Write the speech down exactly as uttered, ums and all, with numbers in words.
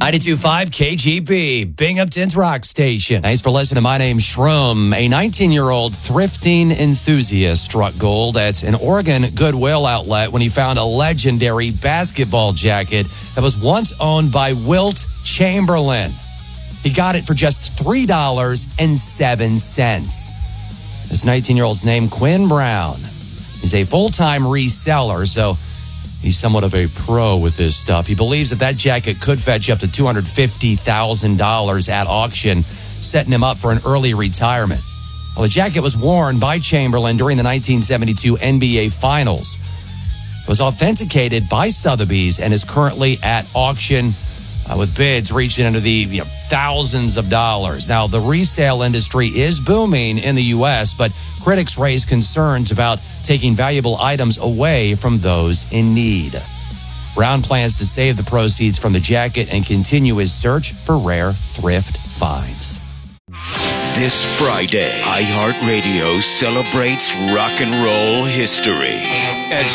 ninety-two point five K G B, Binghamton's rock station. Thanks for listening. My name's Shroom. A nineteen-year-old thrifting enthusiast struck gold at an Oregon Goodwill outlet when he found a legendary basketball jacket that was once owned by Wilt Chamberlain. He got it for just three dollars and seven cents. This nineteen-year-old's name, Quinn Brown. He's a full-time reseller, so he's somewhat of a pro with this stuff. He believes that that jacket could fetch up to two hundred fifty thousand dollars at auction, setting him up for an early retirement. Well, the jacket was worn by Chamberlain during the nineteen seventy-two N B A Finals. It was authenticated by Sotheby's and is currently at auction uh, with bids reaching into the you know, thousands of dollars. Now, the resale industry is booming in the U S, but critics raise concerns about taking valuable items away from those in need. Brown plans to save the proceeds from the jacket and continue his search for rare thrift finds. This Friday, iHeartRadio celebrates rock and roll history as